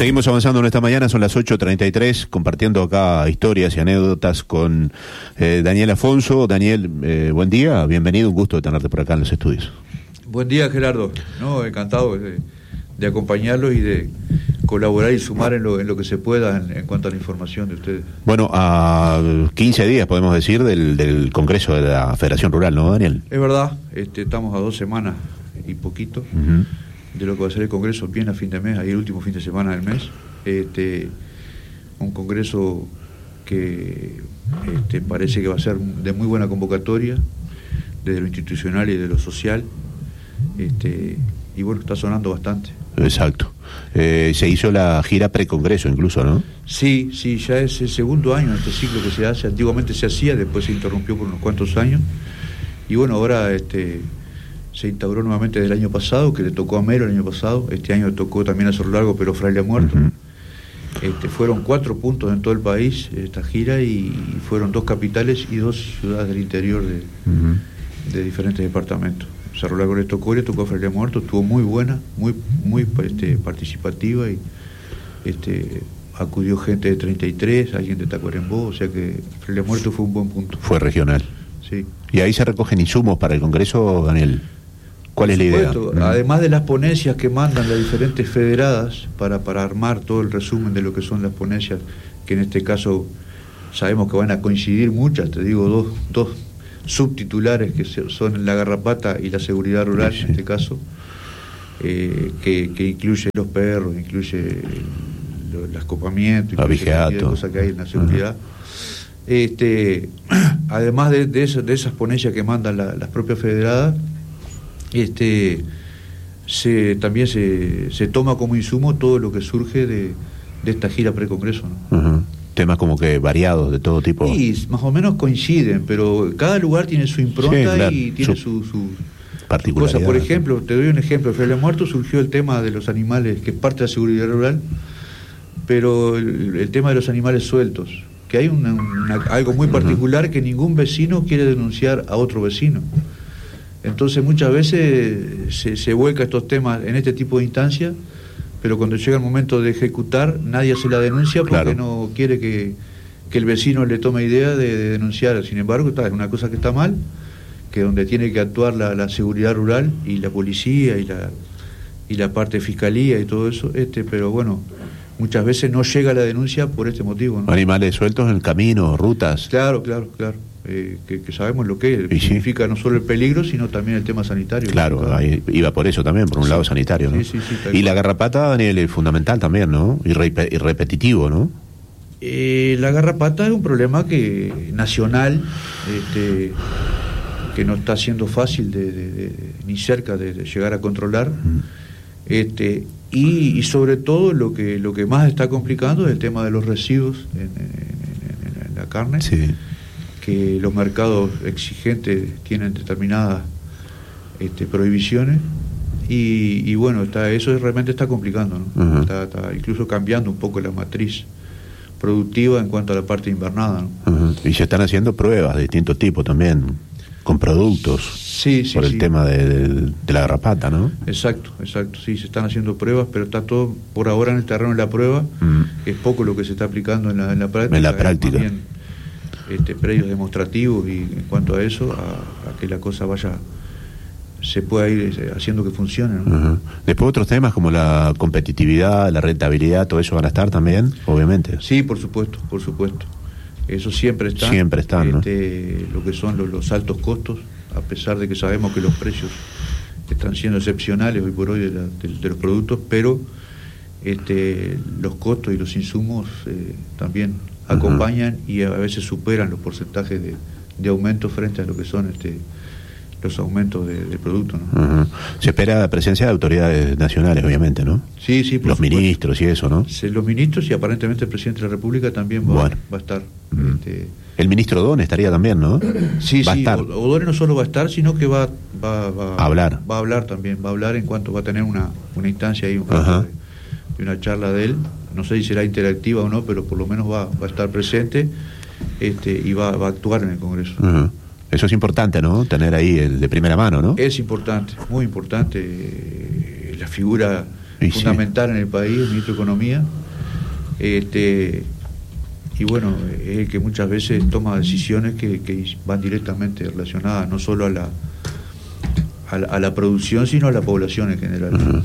Seguimos avanzando en esta mañana, son las 8:33, compartiendo acá historias y anécdotas con Daniel Afonso. Daniel, buen día, bienvenido, un gusto de tenerte por acá en los estudios. Buen día, Gerardo. No, encantado de acompañarlos y de colaborar y sumar en lo que se pueda en cuanto a la información de ustedes. Bueno, a 15 días podemos decir del Congreso de la Federación Rural, ¿no, Daniel? Es verdad, estamos a 2 semanas y poquito de lo que va a ser el Congreso, bien a fin de mes, ahí el último fin de semana del mes. Un Congreso que parece que va a ser de muy buena convocatoria, desde lo institucional y de lo social, y bueno, está sonando bastante. Exacto. Se hizo la gira pre-congreso incluso, ¿no? Sí, ya es el segundo año en este ciclo que se hace. Antiguamente se hacía, después se interrumpió por unos cuantos años, y bueno, ahora se instauró nuevamente desde el año pasado, que le tocó a Mero el año pasado. Este año tocó también a Cerro Largo, pero Fraile ha muerto. Fueron 4 puntos en todo el país esta gira, y fueron 2 capitales y 2 ciudades del interior de diferentes departamentos. Cerro Largo le tocó a Fraile Muerto, estuvo muy buena, muy participativa, y acudió gente de 33, alguien de Tacuarembó, o sea que Fraile Muerto fue un buen punto. Fue regional. Sí. ¿Y ahí se recogen insumos para el Congreso, Daniel? ¿Cuál es la idea? Además de las ponencias que mandan las diferentes federadas para armar todo el resumen de lo que son las ponencias, que en este caso sabemos que van a coincidir muchas, te digo dos subtitulares que son la garrapata y la seguridad rural, en este caso, que incluye los perros, incluye el escopamiento, abigeato, cosas que hay en la seguridad. Además de esas ponencias que mandan las propias federadas, también se toma como insumo todo lo que surge de esta gira pre-congreso, ¿no? Temas como que variados, de todo tipo. Sí, más o menos coinciden, pero cada lugar tiene su impronta, sí, claro, y tiene su particularidad. Cosa. Por ejemplo, te doy un ejemplo. En Fraile Muerto surgió el tema de los animales, que es parte de la seguridad rural, pero el tema de los animales sueltos, que hay algo muy particular, que ningún vecino quiere denunciar a otro vecino. Entonces muchas veces se vuelca estos temas en este tipo de instancias, pero cuando llega el momento de ejecutar, nadie hace la denuncia porque claro, no quiere que el vecino le tome idea de denunciar. Sin embargo, es una cosa que está mal, que donde tiene que actuar la seguridad rural y la policía y la parte de fiscalía y todo eso, pero bueno, muchas veces no llega la denuncia por este motivo, ¿no? Animales sueltos en el camino, rutas. Claro. Que sabemos lo que significa, no solo el peligro, sino también el tema sanitario. Claro, ahí iba por eso también, por un lado sanitario, ¿no? Sí, y la garrapata, Daniel, es fundamental también, ¿no? Y repetitivo, ¿no? La garrapata es un problema nacional, que no está siendo fácil ni cerca de llegar a controlar. Y sobre todo lo que más está complicando es el tema de los residuos en la carne. Sí. Que los mercados exigentes tienen determinadas prohibiciones, y bueno, eso realmente está complicando, ¿no? Está incluso cambiando un poco la matriz productiva en cuanto a la parte invernada, ¿no? Y se están haciendo pruebas de distintos tipos también, con productos, por el tema de la garrapata, ¿no? Exacto, sí, se están haciendo pruebas, pero está todo por ahora en el terreno de la prueba. Es poco lo que se está aplicando en la práctica. En la práctica. Predios demostrativos, y en cuanto a eso, a que la cosa se pueda ir haciendo que funcione, ¿no? Después otros temas como la competitividad, la rentabilidad, todo eso van a estar también, obviamente. Sí, por supuesto. Eso siempre está. Siempre están, ¿no? Lo que son los altos costos, a pesar de que sabemos que los precios están siendo excepcionales hoy por hoy de los productos, pero los costos y los insumos también acompañan, y a veces superan los porcentajes de aumento frente a lo que son los aumentos de productos, ¿no? Se espera la presencia de autoridades nacionales, obviamente, ¿no? Sí, por los supuesto. Ministros y eso, ¿no? Los ministros, y aparentemente el presidente de la República también va a estar. El ministro O'Donnell estaría también, ¿no? Sí, O'Donnell no solo va a estar, sino que va a hablar. Va a hablar también, en cuanto va a tener una instancia ahí, de una charla de él. No sé si será interactiva o no, pero por lo menos va a estar presente, y va a actuar en el Congreso. Eso es importante, ¿no? Tener ahí el de primera mano, ¿no? Es importante, muy importante. La figura fundamental en el país, el ministro de Economía, y bueno, es el que muchas veces toma decisiones que van directamente relacionadas no solo a la producción, sino a la población en general.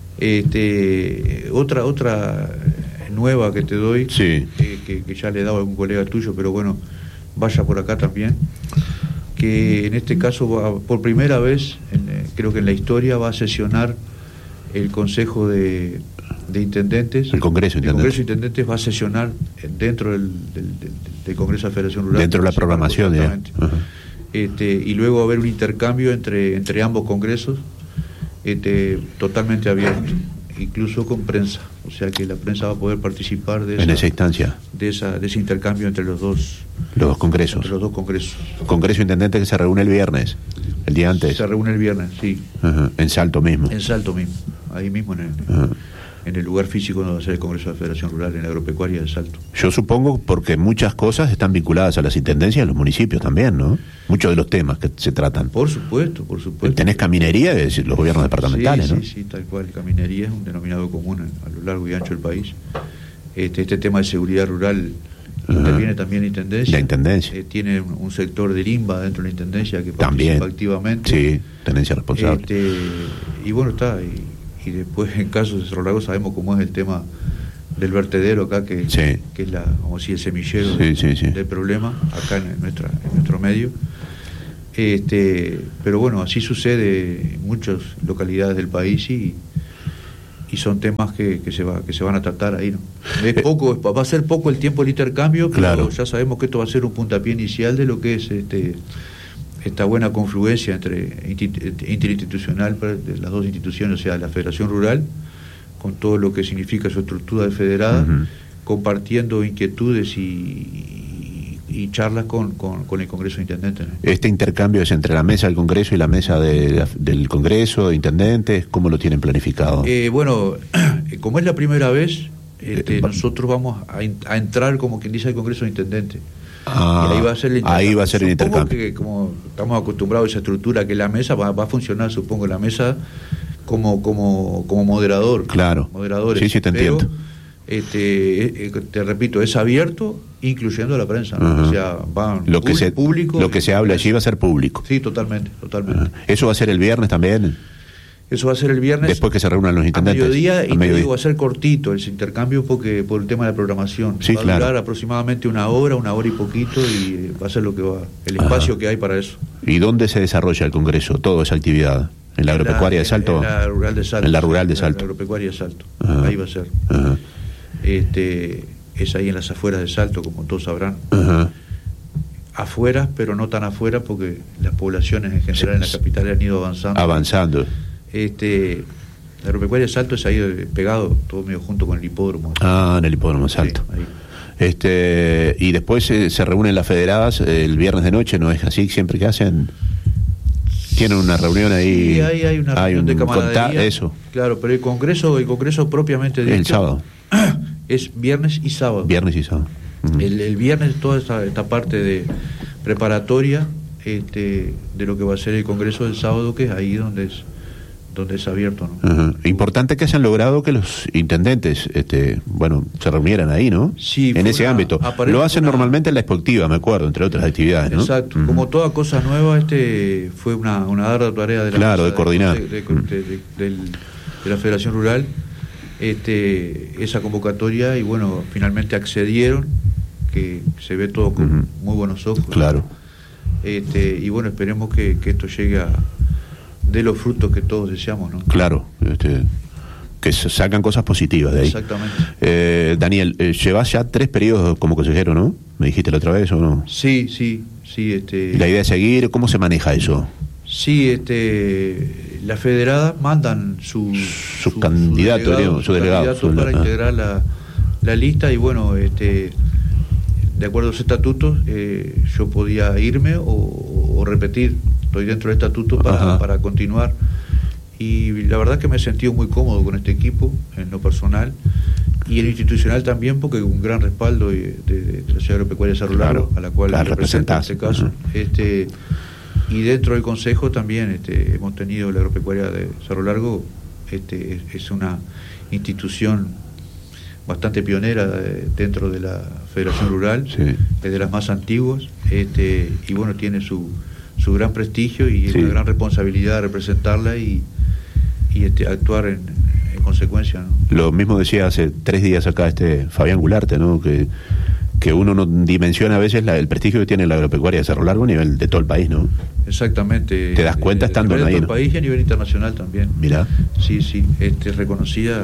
Otra nueva que te doy, sí, que ya le he dado a algún colega tuyo, pero bueno, vaya por acá también, que en este caso por primera vez, creo que en la historia, va a sesionar el Consejo de Intendentes. El Congreso de Intendentes va a sesionar dentro del Congreso de Federación Rural. Dentro de la programación, y luego va a haber un intercambio entre ambos congresos, totalmente abierto, incluso con prensa. O sea que la prensa va a poder participar en esa instancia, de ese intercambio entre los dos congresos. Entre los dos congresos. Congreso Intendente que se reúne el viernes, el día antes. Se reúne el viernes, sí. En Salto mismo. En Salto mismo, ahí mismo en el lugar físico donde va a ser el Congreso de la Federación Rural, en la agropecuaria de Salto. Yo supongo porque muchas cosas están vinculadas a las intendencias y a los municipios también, ¿no? Muchos de los temas que se tratan. Por supuesto. Tenés caminería de los gobiernos departamentales, ¿no? Sí, tal cual. Caminería es un denominador común a lo largo y ancho del país. Este tema de seguridad rural interviene también la intendencia. La intendencia. Tiene un sector de limba dentro de la intendencia que también participa activamente. Sí, tenencia responsable. Y bueno, está. Y después, en caso de Cerro Largo, sabemos cómo es el tema del vertedero acá, que es vamos a decir, el semillero del problema acá en nuestro medio. Pero bueno, así sucede en muchas localidades del país y son temas que se van a tratar ahí, ¿no? Va a ser poco el tiempo del intercambio, pero ya sabemos que esto va a ser un puntapié inicial de lo que es esta buena confluencia interinstitucional de las dos instituciones, o sea, la Federación Rural, con todo lo que significa su estructura federada, compartiendo inquietudes y charlas con el Congreso de Intendentes, ¿no? Este intercambio es entre la mesa del Congreso y la mesa del Congreso de Intendentes. ¿Cómo lo tienen planificado? Bueno, como es la primera vez, nosotros vamos a entrar, como quien dice, al Congreso de Intendentes. Y ahí va a ser el intercambio. Ahí va a ser el intercambio. Que como estamos acostumbrados a esa estructura, que la mesa va a funcionar, supongo, la mesa como moderador. Claro. Moderadores. Sí, te entiendo. Te repito, es abierto, incluyendo a la prensa, ¿no? O sea, público. Lo que se hable allí va a ser público. Sí, totalmente. ¿Eso va a ser el viernes también? Eso va a ser el viernes. Después que se reúnan los intendentes. A mediodía, te digo, va a ser cortito ese intercambio por el tema de la programación. Sí, va a durar aproximadamente una hora y poquito, y va a ser lo que va, el espacio que hay para eso. ¿Y dónde se desarrolla el Congreso, toda esa actividad? ¿En la agropecuaria de Salto? En la rural de Salto. En la rural de Salto. En la agropecuaria de Salto. Ahí va a ser. Es ahí en las afueras de Salto, como todos sabrán. Afuera, pero no tan afuera, porque las poblaciones en general en la capital han ido avanzando. La agropecuaria de Salto es ahí pegado, todo medio junto con el hipódromo. En el hipódromo Salto. Sí, y después se reúnen las federadas el viernes de noche, ¿no es así siempre que hacen? Tienen una reunión ahí. Sí, hay una reunión de camaradería. Eso. Claro, pero el congreso propiamente dicho, el sábado. Es viernes y sábado. El viernes toda esta parte de preparatoria de lo que va a ser el Congreso del sábado, que es ahí donde es abierto, ¿no? Importante que hayan logrado que los intendentes se reunieran ahí, ¿no? Sí, en ese ámbito. Lo hacen normalmente en la expositiva, me acuerdo, entre otras actividades, ¿no? Exacto. Como toda cosa nueva, fue una ardua tarea de la de coordinar de la Federación Rural, esa convocatoria, y bueno, finalmente accedieron, que se ve todo con muy buenos ojos. Claro. Y bueno, esperemos que esto llegue de los frutos que todos deseamos, ¿no? Claro, que se sacan cosas positivas de ahí. Exactamente. Daniel, llevas ya 3 periodos como consejero, ¿no? ¿Me dijiste la otra vez o no? Sí. ¿La idea es seguir? ¿Cómo se maneja eso? Sí, las federadas mandan su candidato, su delegado para integrar la lista, y bueno, de acuerdo a los estatutos, yo podía irme o repetir. Estoy dentro del estatuto para continuar, y la verdad que me he sentido muy cómodo con este equipo en lo personal y en lo institucional también, porque un gran respaldo de la ciudad agropecuaria de Cerro Largo, a la cual represento en este caso. Y dentro del consejo también hemos tenido la agropecuaria de Cerro Largo es una institución bastante pionera dentro de la Federación Rural, sí. Es de las más antiguas, y bueno, tiene su gran prestigio y sí. una gran responsabilidad de representarla y actuar en consecuencia, ¿no? Lo mismo decía hace 3 días acá Fabián Gularte, ¿no? Que uno no dimensiona a veces el prestigio que tiene la agropecuaria de Cerro Largo a nivel de todo el país, ¿no? Exactamente. ¿Te das cuenta estando ahí? A nivel ¿no? del país y a nivel internacional también. Mirá. Sí, reconocida.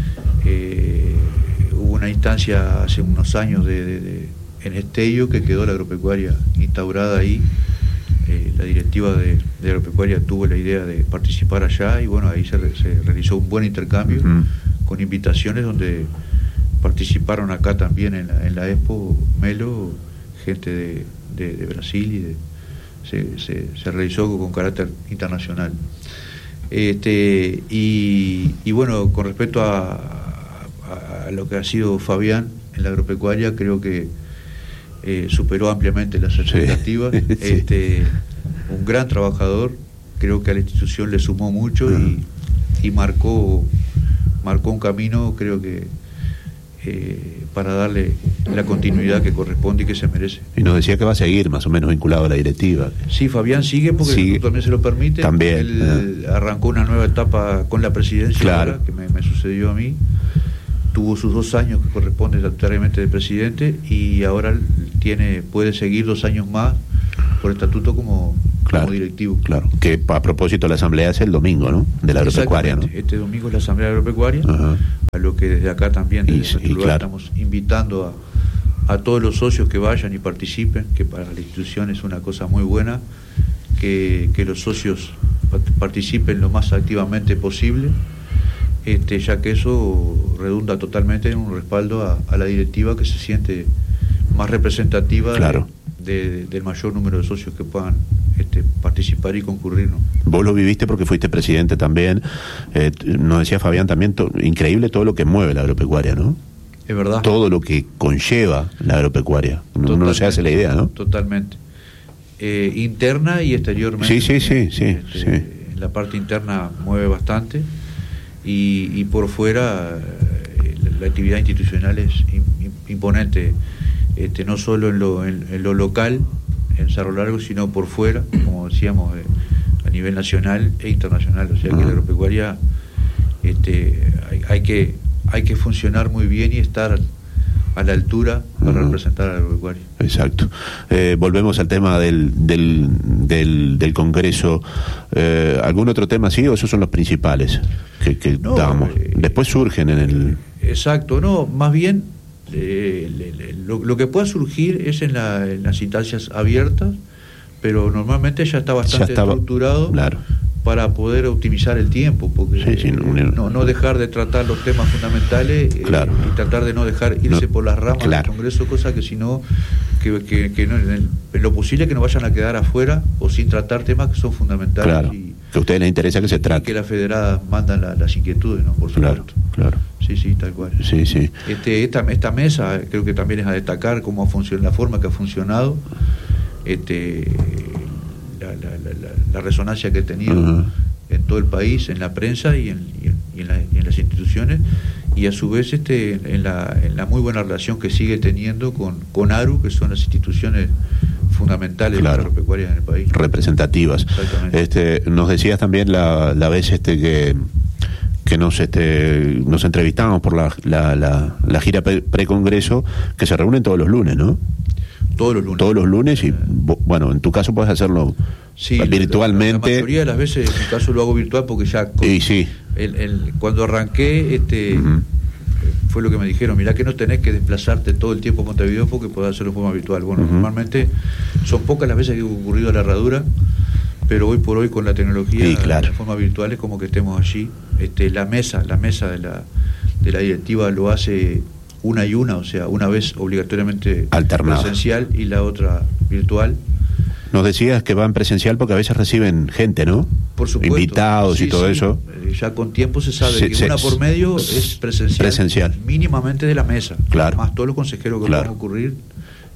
Hubo una instancia hace unos años en Estello que quedó la agropecuaria instaurada ahí. La directiva de agropecuaria tuvo la idea de participar allá y bueno, ahí se realizó un buen intercambio con invitaciones donde participaron acá también en la Expo Melo, gente de Brasil se realizó con carácter internacional. Y bueno, con respecto a lo que ha sido Fabián en la agropecuaria, creo que superó ampliamente las expectativas. Sí. Un gran trabajador, creo que a la institución le sumó mucho y marcó un camino, creo que para darle la continuidad que corresponde y que se merece. Y nos decía que va a seguir más o menos vinculado a la directiva. Sí, Fabián sigue porque también se lo permite. También. Él arrancó una nueva etapa con la presidencia, claro. Ahora, que me sucedió a mí. Tuvo sus 2 años que corresponde estatutariamente de presidente y ahora puede seguir 2 años más por estatuto como directivo. Claro, que a propósito la asamblea es el domingo, ¿no? De la agropecuaria, ¿no? Este domingo es la asamblea agropecuaria, a lo que desde acá también estamos invitando a todos los socios que vayan y participen, que para la institución es una cosa muy buena, que los socios participen lo más activamente posible, ya que eso redunda totalmente en un respaldo a la directiva que se siente más representativa del mayor número de socios que puedan participar y concurrir, ¿no? Vos lo viviste porque fuiste presidente también. Nos decía Fabián también, increíble todo lo que mueve la agropecuaria, ¿no? Es verdad. Todo lo que conlleva la agropecuaria. Uno no se hace la idea, ¿no? Totalmente. Interna y exteriormente. Sí. En la parte interna mueve bastante y por fuera la actividad institucional es imponente, no solo en lo local, en Cerro Largo, sino por fuera, como decíamos, a nivel nacional e internacional. O sea que la agropecuaria hay que funcionar muy bien y estar a la altura para representar a la agropecuaria. Exacto. Volvemos al tema del Congreso. ¿Algún otro tema sí o esos son los principales que damos? Después surgen en el... Exacto, no, más bien lo que pueda surgir es en las instancias abiertas, pero normalmente ya está bastante estructurado, claro, para poder optimizar el tiempo, porque no dejar de tratar los temas fundamentales, claro, y tratar de no dejar irse por las ramas del Congreso, cosa que si no, que no, en lo posible que no vayan a quedar afuera o sin tratar temas que son fundamentales. Claro, que a ustedes les interesa que se trate. Y que las federadas mandan las inquietudes, ¿no? Por supuesto. Claro. Sí, tal cual. Sí. Esta mesa creo que también es a destacar cómo ha funcionado, la forma que ha funcionado, la resonancia que ha tenido en todo el país, en la prensa y en las instituciones, y a su vez en la muy buena relación que sigue teniendo con ARU, que son las instituciones fundamentales de la agropecuaria en el país. Representativas. Exactamente. Nos decías también la vez que nos entrevistamos por la gira precongreso, que se reúnen todos los lunes, ¿no? Todos los lunes y bueno, en tu caso puedes hacerlo virtualmente. La mayoría de las veces en mi caso lo hago virtual porque ya cuando arranqué fue lo que me dijeron, mirá que no tenés que desplazarte todo el tiempo a Montevideo porque podés hacerlo de forma virtual. Bueno, normalmente son pocas las veces que he ocurrido la herradura, pero hoy por hoy con la tecnología de forma virtual es como que estemos allí. La mesa de la directiva lo hace una y una, o sea, una vez obligatoriamente alternada, presencial, y la otra virtual. Nos decías que van presencial porque a veces reciben gente, ¿no? Por supuesto. Invitados y todo eso. Ya con tiempo se sabe que una por medio es presencial. Mínimamente de la mesa. Claro. Más todos los consejeros que puedan ocurrir,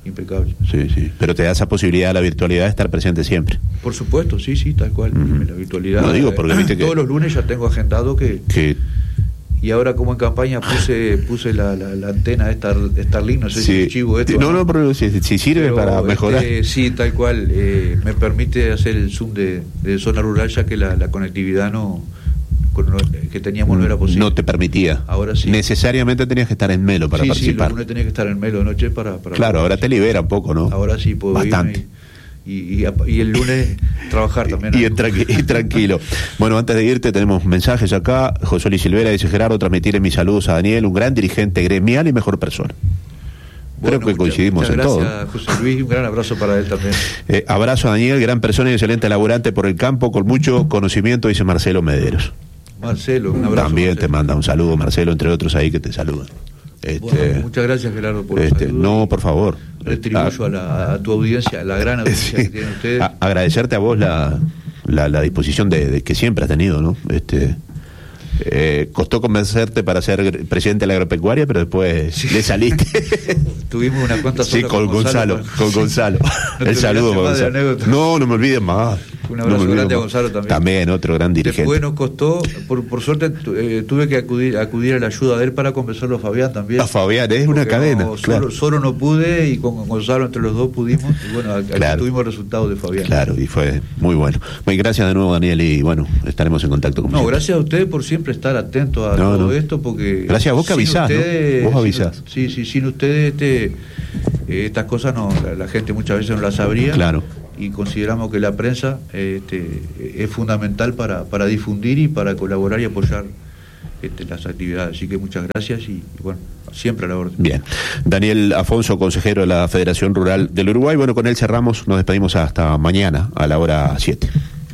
impecable. Sí. Pero te da esa posibilidad de la virtualidad de estar presente siempre. Por supuesto, sí, tal cual. La virtualidad. No digo porque viste todos los lunes ya tengo agendado que y ahora como en campaña puse la antena de Starlink, no sé si es chivo esto. No, pero si sirve para mejorar. Sí, tal cual. Me permite hacer el Zoom de zona rural, ya que la conectividad que teníamos no era posible. No te permitía. Ahora sí. Necesariamente tenías que estar en Melo para participar. Sí, los lunes tenía que estar en Melo de noche para claro, ahora te libera un poco, ¿no? Ahora sí puedo bastante. Y el lunes trabajar también. Y tranquilo. Bueno, antes de irte tenemos mensajes acá. José Luis Silvera dice: Gerardo, transmitirle mis saludos a Daniel, un gran dirigente gremial y mejor persona. Creo que coincidimos en todo. Gracias, José Luis, un gran abrazo para él también. Abrazo a Daniel, gran persona y excelente laburante por el campo, con mucho conocimiento, dice Marcelo Mederos. Marcelo, un abrazo. También Marcelo. Te manda un saludo, Marcelo, entre otros ahí que te saludan. Bueno, muchas gracias, Gerardo, por no, por favor. Retribuyo a tu audiencia, a la gran audiencia que tienen ustedes. Agradecerte a vos la disposición de que siempre has tenido, ¿no? Costó convencerte para ser presidente de la agropecuaria, pero después le saliste. Tuvimos unas cuantas horas con Gonzalo. No el saludo, Gonzalo. No me olvides más. Un abrazo grande a Gonzalo también. También, otro gran dirigente. Después nos costó, por suerte tuve que acudir a la ayuda de él para convencerlo a Fabián también. A Fabián, es una cadena. Solo no pude, y con Gonzalo entre los dos pudimos, y bueno, tuvimos el resultado de Fabián. Claro, y fue muy bueno. Muy gracias de nuevo, Daniel, y bueno, estaremos en contacto con siempre. Gracias a ustedes por siempre estar atentos a todo esto, porque... Gracias a vos que avisás, ¿no? Vos avisás. Sí, sin ustedes estas cosas la gente muchas veces no las sabría. Claro. Y consideramos que la prensa es fundamental para difundir y para colaborar y apoyar las actividades. Así que muchas gracias y bueno, siempre a la orden. Bien. Daniel Afonso, consejero de la Federación Rural del Uruguay. Bueno, con él cerramos, nos despedimos hasta mañana a la hora 7.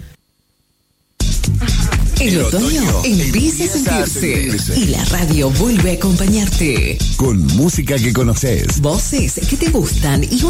El otoño empieza a sentirse y la radio vuelve a acompañarte. Con música que conoces. Voces que te gustan y